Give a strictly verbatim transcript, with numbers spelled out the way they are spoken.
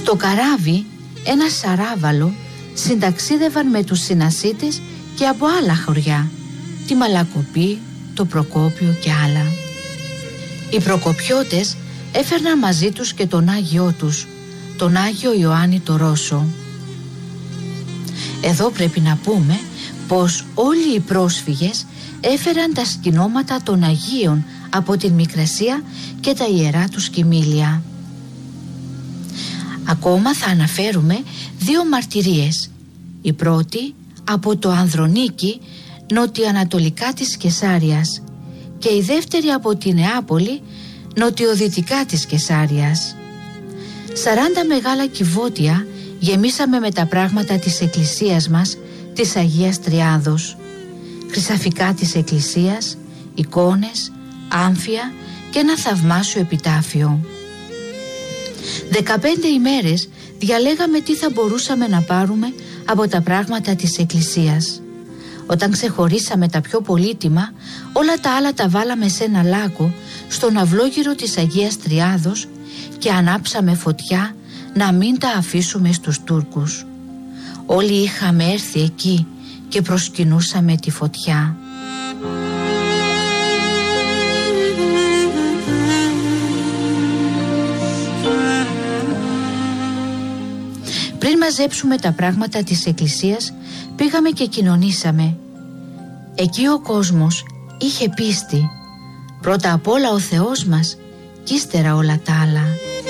Στο καράβι ένα σαράβαλο συνταξίδευαν με τους συνασίτες και από άλλα χωριά, τη Μαλακοπή, το Προκόπιο και άλλα. Οι Προκοπιώτες έφερναν μαζί τους και τον Άγιό τους, τον Άγιο Ιωάννη το Ρώσο. Εδώ πρέπει να πούμε πως όλοι οι πρόσφυγες έφεραν τα σκηνώματα των Αγίων από την Μικρασία και τα ιερά τους κοιμήλια. Ακόμα θα αναφέρουμε δύο μαρτυρίες. Η πρώτη από το Ανδρονίκη, νοτιοανατολικά της Κεσάριας, και η δεύτερη από τη Νεάπολη, νοτιοδυτικά της Κεσάριας. Σαράντα μεγάλα κυβότια γεμίσαμε με τα πράγματα της εκκλησίας μας, της Αγίας Τριάδος, χρυσαφικά της εκκλησίας, εικόνες, άμφια και ένα θαυμάσιο επιτάφιο. Δεκαπέντε ημέρες διαλέγαμε τι θα μπορούσαμε να πάρουμε από τα πράγματα της εκκλησίας. Όταν ξεχωρίσαμε τα πιο πολύτιμα, όλα τα άλλα τα βάλαμε σε ένα λάκκο στον αυλόγυρο της Αγίας Τριάδος και ανάψαμε φωτιά να μην τα αφήσουμε στους Τούρκους. Όλοι είχαμε έρθει εκεί και προσκυνούσαμε τη φωτιά. Πριν μαζέψουμε τα πράγματα της εκκλησίας, πήγαμε και κοινωνήσαμε. Εκεί ο κόσμος είχε πίστη. Πρώτα απ' όλα ο Θεός μας, κι ύστερα όλα τα άλλα.